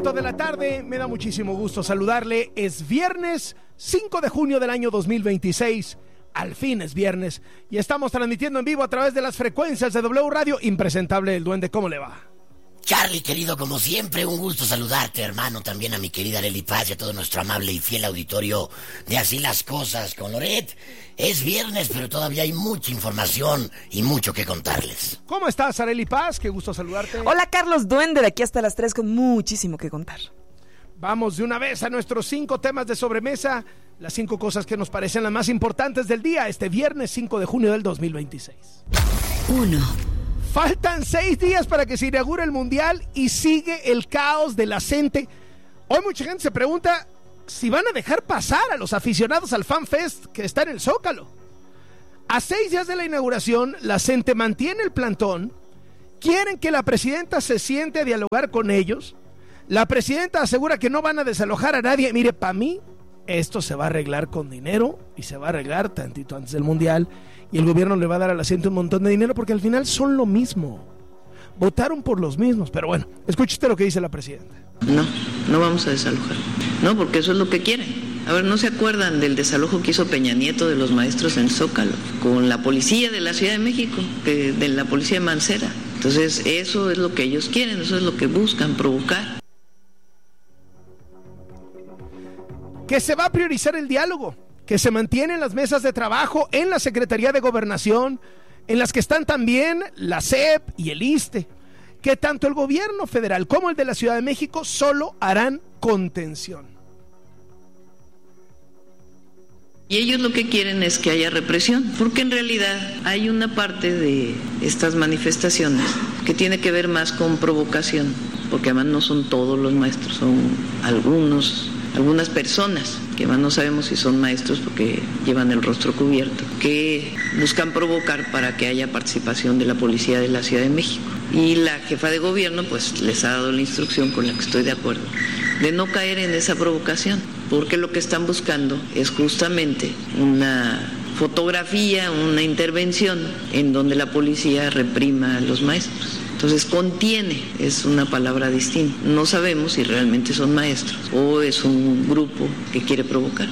punto de la tarde, me da muchísimo gusto saludarle. Es viernes 5 de junio del año 2026. Al fin es viernes y estamos transmitiendo en vivo a través de las frecuencias de W Radio. Impresentable el Duende, ¿cómo le va? Charlie, querido, como siempre, un gusto saludarte, hermano. También a mi querida Arely Paz y a todo nuestro amable y fiel auditorio de Así las Cosas con Loret. Es viernes, pero todavía hay mucha información y mucho que contarles. ¿Cómo estás, Arely Paz? Qué gusto saludarte. Hola, Carlos Duende, de aquí hasta las 3 con muchísimo que contar. Vamos de una vez a nuestros 5 temas de sobremesa. Las 5 cosas que nos parecen las más importantes del día, este viernes 5 de junio del 2026. 1. Faltan 6 días para que se inaugure el Mundial y sigue el caos de la gente. Hoy mucha gente se pregunta si van a dejar pasar a los aficionados al Fan Fest que está en el Zócalo. A 6 días de la inauguración, la gente mantiene el plantón, quieren que la presidenta se siente a dialogar con ellos. La presidenta asegura que no van a desalojar a nadie. Mire, para mí, esto se va a arreglar con dinero y se va a arreglar tantito antes del Mundial. Y el gobierno le va a dar a la gente un montón de dinero porque al final son lo mismo. Votaron por los mismos. Pero bueno, escúchate lo que dice la presidenta. No vamos a desalojar. No, porque eso es lo que quieren. A ver, ¿no se acuerdan del desalojo que hizo Peña Nieto de los maestros en Zócalo? Con la policía de la Ciudad de México, de la policía de Mancera. Entonces, eso es lo que ellos quieren, eso es lo que buscan, provocar. Que se va a priorizar el diálogo, que se mantienen las mesas de trabajo en la Secretaría de Gobernación, en las que están también la SEP y el ISSSTE, que tanto el gobierno federal como el de la Ciudad de México solo harán contención. Y ellos lo que quieren es que haya represión, porque en realidad hay una parte de estas manifestaciones que tiene que ver más con provocación, porque además no son todos los maestros, son algunas personas, que además no sabemos si son maestros porque llevan el rostro cubierto, que buscan provocar para que haya participación de la policía de la Ciudad de México. Y la jefa de gobierno pues les ha dado la instrucción, con la que estoy de acuerdo, de no caer en esa provocación, porque lo que están buscando es justamente una fotografía, una intervención en donde la policía reprima a los maestros. Entonces, contiene es una palabra distinta. No sabemos si realmente son maestros o es un grupo que quiere provocar.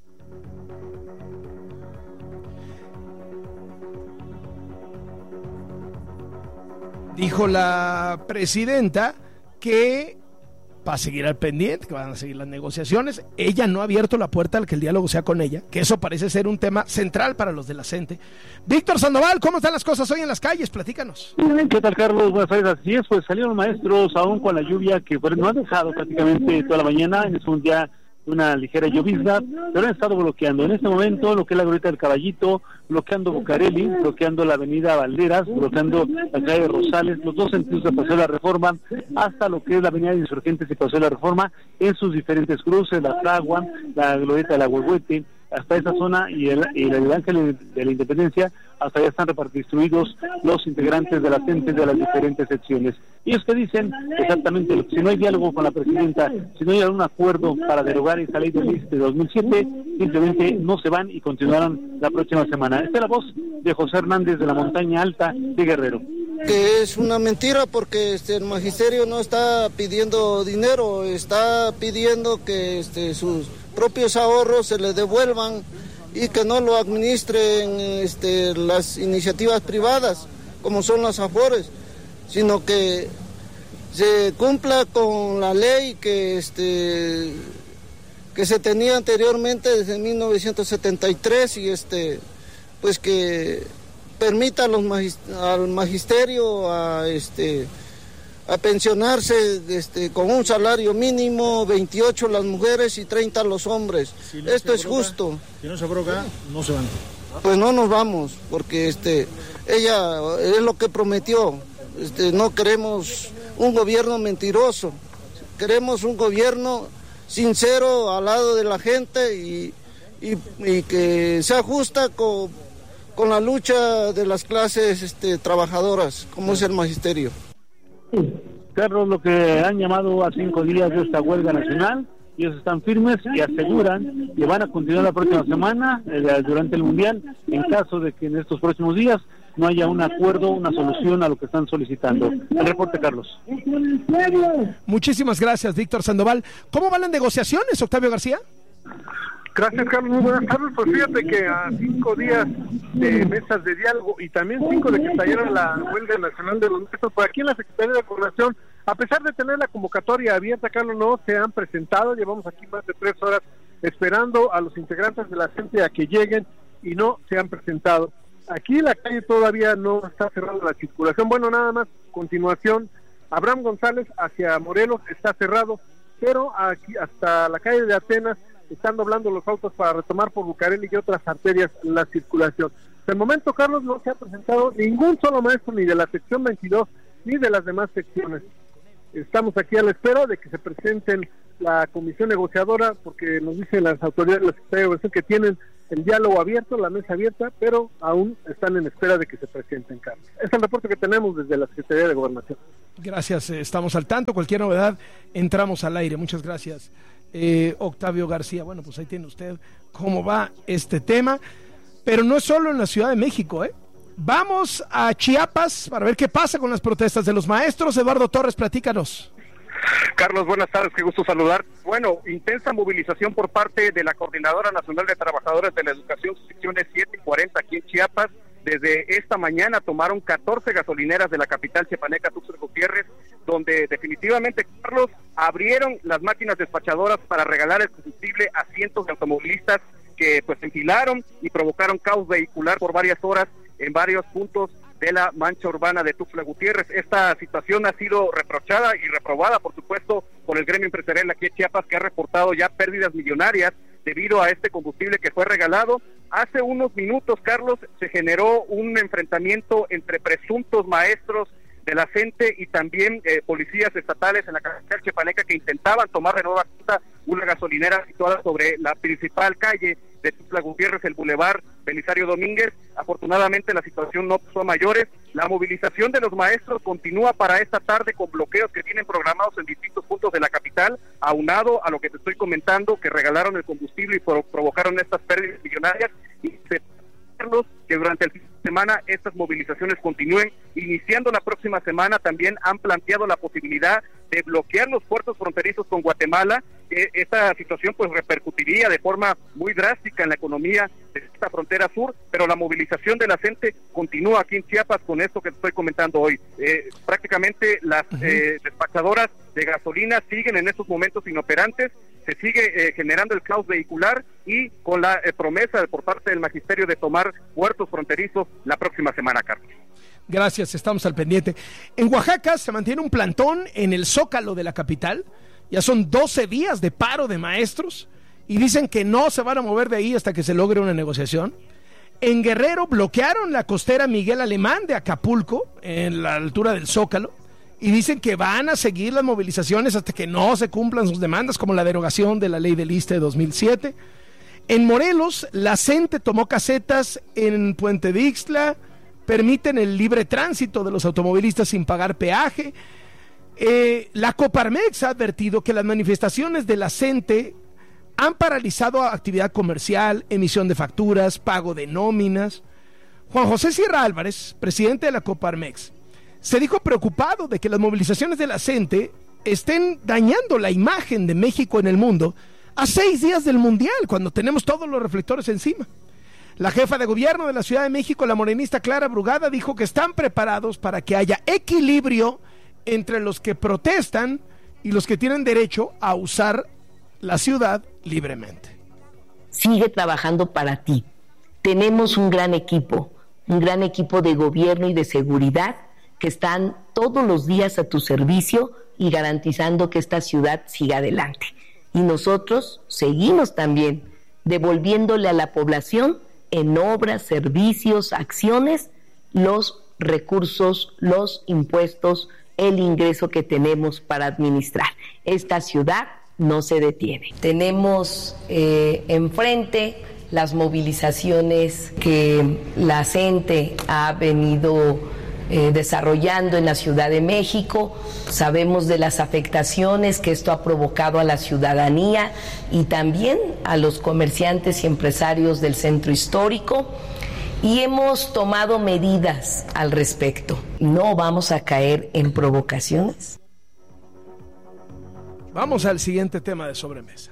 Dijo la presidenta que va a seguir al pendiente, que van a seguir las negociaciones. Ella no ha abierto la puerta al que el diálogo sea con ella, que eso parece ser un tema central para los de la CENTE. Víctor Sandoval, ¿cómo están las cosas hoy en las calles? Platícanos. ¿Qué tal, Carlos? Buenas tardes. Así es, pues salieron maestros aún con la lluvia que no han dejado prácticamente toda la mañana. Es un día una ligera llovizna, pero han estado bloqueando en este momento lo que es la Glorieta del Caballito, bloqueando Bucareli, bloqueando la avenida Valderas, bloqueando la calle de Rosales, los dos sentidos de Paseo de la Reforma, hasta lo que es la avenida de Insurgentes y Paseo de la Reforma, en sus diferentes cruces, la Fragua, la Glorieta de la Huehuete, hasta esa zona y el Ángel de la Independencia, hasta allá están distribuidos los integrantes de las entes de las diferentes secciones. Ellos que dicen exactamente lo que si no hay diálogo con la presidenta, si no hay algún acuerdo para derogar esa ley del ISSSTE de 2007, simplemente no se van y continuarán la próxima semana. Esta es la voz de José Hernández de la Montaña Alta de Guerrero. Que es una mentira porque el magisterio no está pidiendo dinero, está pidiendo que sus propios ahorros se les devuelvan y que no lo administren las iniciativas privadas como son las AFORES, sino que se cumpla con la ley que se tenía anteriormente desde 1973 y pues que permita al magisterio a pensionarse con un salario mínimo, 28 las mujeres y 30 los hombres. Si no esto es justo. Si no se abroga, no se van. Pues no nos vamos, porque ella es lo que prometió. No queremos un gobierno mentiroso, queremos un gobierno sincero al lado de la gente y que sea justa con la lucha de las clases trabajadoras, como es el magisterio. Carlos, lo que han llamado a 5 días de esta huelga nacional, ellos están firmes y aseguran que van a continuar la próxima semana durante el Mundial, en caso de que en estos próximos días no haya un acuerdo, una solución a lo que están solicitando. El reporte, Carlos. Muchísimas gracias, Víctor Sandoval. ¿Cómo van las negociaciones, Octavio García? Gracias, Carlos. Muy buenas tardes. Pues fíjate que a 5 días de mesas de diálogo y también 5 de que estallara la huelga nacional de los maestros, por aquí en la Secretaría de Gobernación, a pesar de tener la convocatoria abierta, Carlos, no se han presentado. Llevamos aquí más de 3 horas esperando a los integrantes de la gente a que lleguen y no se han presentado. Aquí la calle todavía no está cerrada la circulación. Bueno, nada más, continuación, Abraham González hacia Morelos está cerrado, pero aquí hasta la calle de Atenas están doblando los autos para retomar por Bucareli y otras arterias la circulación. Hasta el momento, Carlos, no se ha presentado ningún solo maestro, ni de la sección 22, ni de las demás secciones. Estamos aquí a la espera de que se presenten la comisión negociadora, porque nos dicen las autoridades de la Secretaría de Gobernación que tienen el diálogo abierto, la mesa abierta, pero aún están en espera de que se presenten, Carlos. Es el reporte que tenemos desde la Secretaría de Gobernación. Gracias, estamos al tanto. Cualquier novedad, entramos al aire. Muchas gracias, Octavio García. Bueno, pues ahí tiene usted cómo va este tema, pero no es solo en la Ciudad de México, Vamos a Chiapas para ver qué pasa con las protestas de los maestros. Eduardo Torres, platícanos. Carlos, buenas tardes, qué gusto saludar. Bueno, intensa movilización por parte de la Coordinadora Nacional de Trabajadores de la Educación, secciones 7 y 40 aquí en Chiapas. Desde esta mañana tomaron 14 gasolineras de la capital chiapaneca, Tuxtla Gutiérrez, donde definitivamente, Carlos, abrieron las máquinas despachadoras para regalar el combustible a cientos de automovilistas que pues enfilaron y provocaron caos vehicular por varias horas en varios puntos de la mancha urbana de Tuxtla Gutiérrez. Esta situación ha sido reprochada y reprobada, por supuesto, por el gremio empresarial aquí en Chiapas, que ha reportado ya pérdidas millonarias debido a este combustible que fue regalado. Hace unos minutos, Carlos, se generó un enfrentamiento entre presuntos maestros de la CENTE y también policías estatales en la capital chiapaneca que intentaban tomar de nueva cuenta una gasolinera situada sobre la principal calle de Tuxtla Gutiérrez, el Boulevard Belisario Domínguez. Afortunadamente la situación no pasó a mayores. La movilización de los maestros continúa para esta tarde con bloqueos que tienen programados en distintos puntos de la capital, aunado a lo que te estoy comentando, que regalaron el combustible y provocaron estas pérdidas millonarias, y que durante el fin de semana estas movilizaciones continúen. Iniciando la próxima semana también han planteado la posibilidad de bloquear los puertos fronterizos con Guatemala. Esta situación pues repercutiría de forma muy drástica en la economía de esta frontera sur, pero la movilización de la gente continúa aquí en Chiapas con esto que te estoy comentando hoy. Prácticamente las despachadoras de gasolina siguen en estos momentos inoperantes, se sigue generando el caos vehicular y con la promesa por parte del magisterio de tomar puertos fronterizos la próxima semana, Carlos. Gracias, estamos al pendiente. En Oaxaca se mantiene un plantón en el Zócalo de la capital. Ya son 12 días de paro de maestros y dicen que no se van a mover de ahí hasta que se logre una negociación. En Guerrero bloquearon la costera Miguel Alemán de Acapulco, en la altura del Zócalo, y dicen que van a seguir las movilizaciones hasta que no se cumplan sus demandas, como la derogación de la ley del ISSSTE de 2007. En Morelos, la CENTE tomó casetas en Puente de Ixtla, permiten el libre tránsito de los automovilistas sin pagar peaje. La Coparmex ha advertido que las manifestaciones de la CENTE han paralizado actividad comercial, emisión de facturas, pago de nóminas. Juan José Sierra Álvarez, presidente de la Coparmex, se dijo preocupado de que las movilizaciones de la CENTE estén dañando la imagen de México en el mundo a 6 días del Mundial, cuando tenemos todos los reflectores encima. La jefa de gobierno de la Ciudad de México, la morenista Clara Brugada, dijo que están preparados para que haya equilibrio entre los que protestan y los que tienen derecho a usar la ciudad libremente. Sigue trabajando para ti. Tenemos un gran equipo de gobierno y de seguridad que están todos los días a tu servicio y garantizando que esta ciudad siga adelante. Y nosotros seguimos también devolviéndole a la población en obras, servicios, acciones, los recursos, los impuestos, el ingreso que tenemos para administrar. Esta ciudad no se detiene. Tenemos enfrente las movilizaciones que la CENTE ha venido desarrollando en la Ciudad de México. Sabemos de las afectaciones que esto ha provocado a la ciudadanía y también a los comerciantes y empresarios del centro histórico. y hemos tomado medidas al respecto. No vamos a caer en provocaciones. Vamos al siguiente tema de sobremesa.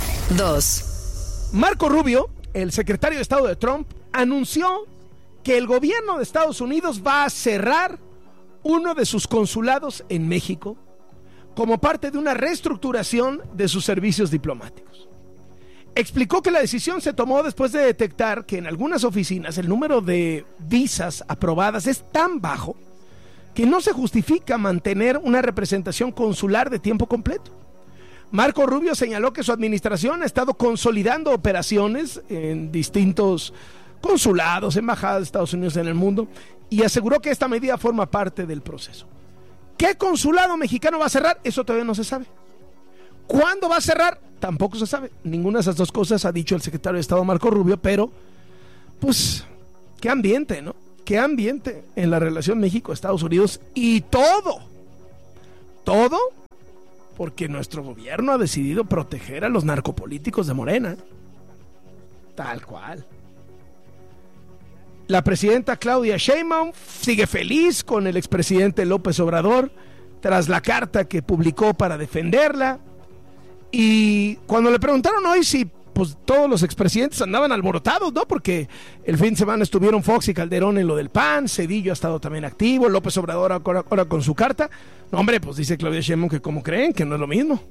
2. Marco Rubio, el secretario de Estado de Trump, anunció que el gobierno de Estados Unidos va a cerrar uno de sus consulados en México como parte de una reestructuración de sus servicios diplomáticos. Explicó que la decisión se tomó después de detectar que en algunas oficinas el número de visas aprobadas es tan bajo que no se justifica mantener una representación consular de tiempo completo. Marco Rubio señaló que su administración ha estado consolidando operaciones en distintos consulados, embajadas de Estados Unidos en el mundo, y aseguró que esta medida forma parte del proceso. ¿Qué consulado mexicano va a cerrar? Eso todavía no se sabe. ¿Cuándo va a cerrar? Tampoco se sabe. Ninguna de esas dos cosas ha dicho el secretario de Estado Marco Rubio, pero pues qué ambiente, ¿no? Qué ambiente en la relación México-Estados Unidos, y todo porque nuestro gobierno ha decidido proteger a los narcopolíticos de Morena. Tal cual. La presidenta Claudia Sheinbaum sigue feliz con el expresidente López Obrador tras la carta que publicó para defenderla. Y cuando le preguntaron hoy si pues todos los expresidentes andaban alborotados, ¿no? Porque el fin de semana estuvieron Fox y Calderón en lo del PAN, Cedillo ha estado también activo, López Obrador ahora con su carta. No, hombre, pues dice Claudia Sheinbaum que como creen, que no es lo mismo.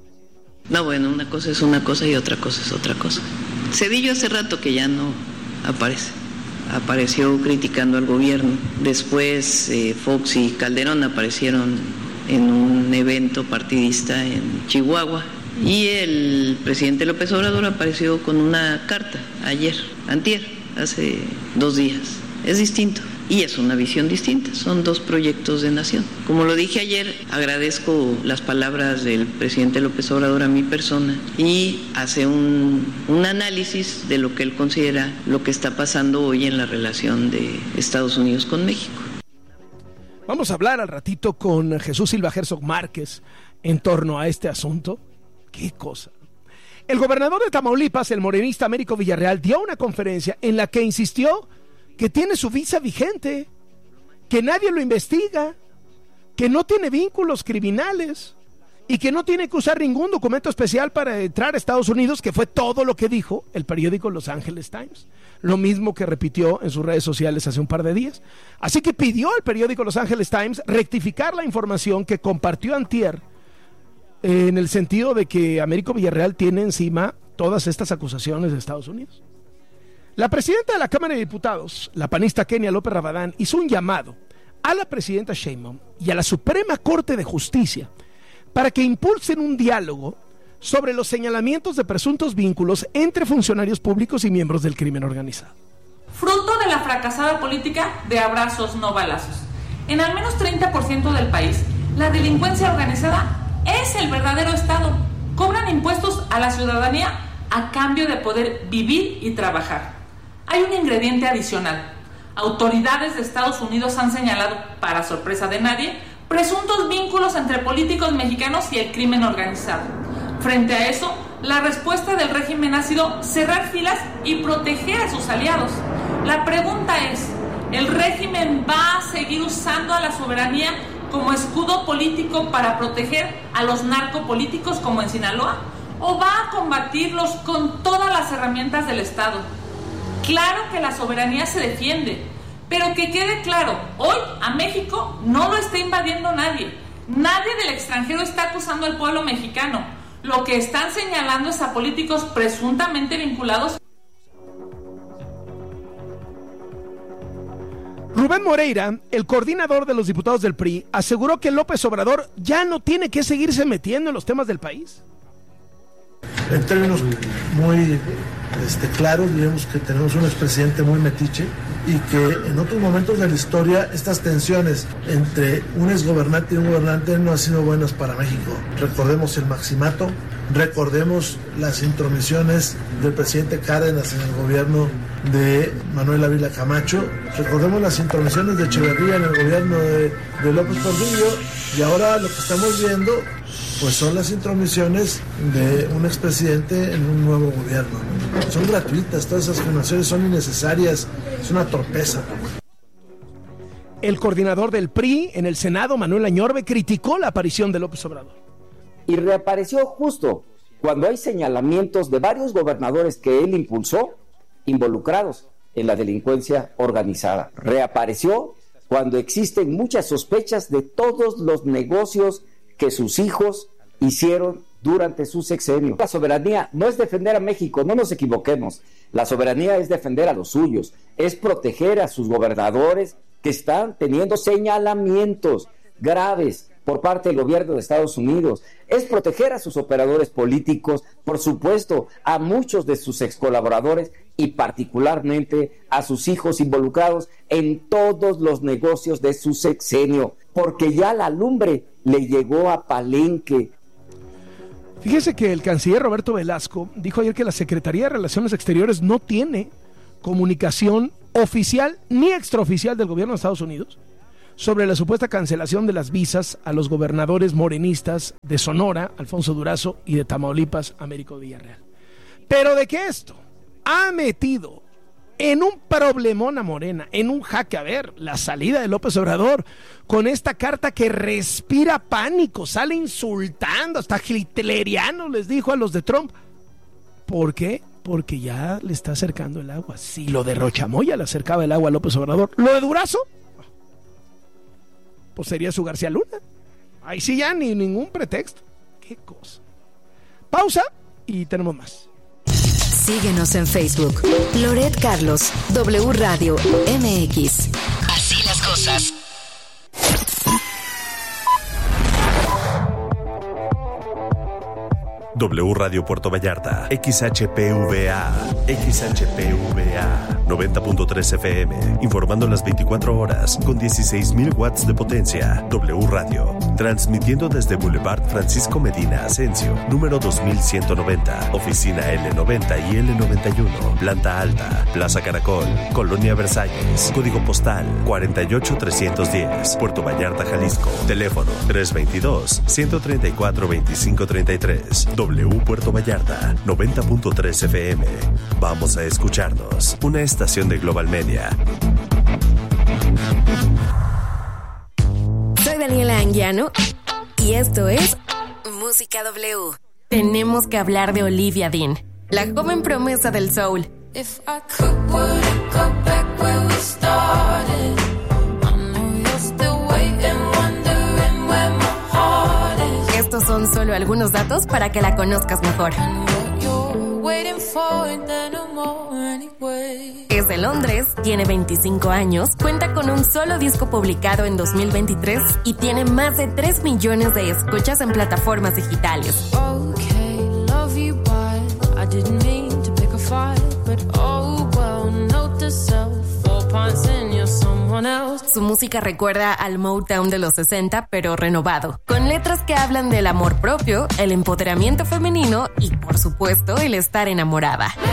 No, bueno, una cosa es una cosa y otra cosa es otra cosa. Cedillo hace rato que ya no aparece. Apareció criticando al gobierno. Después Fox y Calderón aparecieron en un evento partidista en Chihuahua. Y el presidente López Obrador apareció con una carta antier, hace 2 días. Es distinto y es una visión distinta, son 2 proyectos de nación. Como lo dije ayer, agradezco las palabras del presidente López Obrador a mi persona y hace un análisis de lo que él considera lo que está pasando hoy en la relación de Estados Unidos con México. Vamos a hablar al ratito con Jesús Silva Herzog Márquez en torno a este asunto. ¡Qué cosa! El gobernador de Tamaulipas, el morenista Américo Villarreal, dio una conferencia en la que insistió que tiene su visa vigente, que nadie lo investiga, que no tiene vínculos criminales y que no tiene que usar ningún documento especial para entrar a Estados Unidos, que fue todo lo que dijo el periódico Los Angeles Times. Lo mismo que repitió en sus redes sociales hace un par de días. Así que pidió al periódico Los Angeles Times rectificar la información que compartió antier, en el sentido de que Américo Villarreal tiene encima todas estas acusaciones de Estados Unidos. La presidenta de la Cámara de Diputados, la panista Kenia López Rabadán, hizo un llamado a la presidenta Sheinbaum y a la Suprema Corte de Justicia para que impulsen un diálogo sobre los señalamientos de presuntos vínculos entre funcionarios públicos y miembros del crimen organizado. Fruto de la fracasada política de abrazos no balazos. En al menos 30% del país, la delincuencia organizada es el verdadero Estado. Cobran impuestos a la ciudadanía a cambio de poder vivir y trabajar. Hay un ingrediente adicional. Autoridades de Estados Unidos han señalado, para sorpresa de nadie, presuntos vínculos entre políticos mexicanos y el crimen organizado. Frente a eso, la respuesta del régimen ha sido cerrar filas y proteger a sus aliados. La pregunta es, ¿el régimen va a seguir usando a la soberanía como escudo político para proteger a los narcopolíticos como en Sinaloa? ¿O va a combatirlos con todas las herramientas del Estado? Claro que la soberanía se defiende, pero que quede claro, hoy a México no lo está invadiendo nadie. Nadie del extranjero está acusando al pueblo mexicano. Lo que están señalando es a políticos presuntamente vinculados. Rubén Moreira, el coordinador de los diputados del PRI, aseguró que López Obrador ya no tiene que seguirse metiendo en los temas del país. En términos muy claros, digamos que tenemos un expresidente muy metiche y que en otros momentos de la historia estas tensiones entre un exgobernante y un gobernante no han sido buenas para México. Recordemos el maximato, recordemos las intromisiones del presidente Cárdenas en el gobierno de Manuel Ávila Camacho, recordemos las intromisiones de Echeverría en el gobierno de López Portillo, y ahora lo que estamos viendo pues son las intromisiones de un expresidente en un nuevo gobierno. Son gratuitas, todas esas filmaciones son innecesarias, es una torpeza. El coordinador del PRI en el Senado, Manuel Añorbe, criticó la aparición de López Obrador. Y reapareció justo cuando hay señalamientos de varios gobernadores que él impulsó involucrados en la delincuencia organizada. Reapareció cuando existen muchas sospechas de todos los negocios que sus hijos hicieron durante su sexenio. La soberanía no es defender a México, no nos equivoquemos. La soberanía es defender a los suyos, es proteger a sus gobernadores que están teniendo señalamientos graves por parte del gobierno de Estados Unidos, es proteger a sus operadores políticos, por supuesto, a muchos de sus ex colaboradores y particularmente a sus hijos involucrados en todos los negocios de su sexenio, porque ya la lumbre le llegó a Palenque. Fíjese que el canciller Roberto Velasco dijo ayer que la Secretaría de Relaciones Exteriores no tiene comunicación oficial ni extraoficial del gobierno de Estados Unidos sobre la supuesta cancelación de las visas a los gobernadores morenistas de Sonora, Alfonso Durazo, y de Tamaulipas, Américo Villarreal. Pero de que esto ha metido en un problemón a Morena, en un jaque, a ver, la salida de López Obrador con esta carta que respira pánico, sale insultando, hasta hitleriano les dijo a los de Trump. ¿Por qué? Porque ya le está acercando el agua. Si lo de Rochamoya le acercaba el agua a López Obrador, ¿lo de Durazo? Pues sería su García Luna. Ahí sí ya ni ningún pretexto. Qué cosa. Pausa y tenemos más. Síguenos en Facebook. Loret Carlos, W Radio MX. Así las cosas. W Radio Puerto Vallarta, XHPVA, 90.3 FM, informando las 24 horas, con 16.000 watts de potencia. W Radio, transmitiendo desde Boulevard Francisco Medina Asensio, número 2190, oficina L90 y L91, planta alta, Plaza Caracol, Colonia Versalles, código postal 48310, Puerto Vallarta, Jalisco, teléfono 322-134-2533. W Puerto Vallarta, 90.3 FM. Vamos a escucharnos. Una estación de Global Media. Soy Daniela Anguiano y esto es Música W. Tenemos que hablar de Olivia Dean, la joven promesa del soul. If I could, would it go back where we started? I know you're still waiting, wondering where my heart is. Estos son solo algunos datos para que la conozcas mejor. Es de Londres, tiene 25 años, cuenta con un solo disco publicado en 2023 y tiene más de 3 millones de escuchas en plataformas digitales. Su música recuerda al Motown de los 60, pero renovado, con letras que hablan del amor propio, el empoderamiento femenino y, por supuesto, el estar enamorada.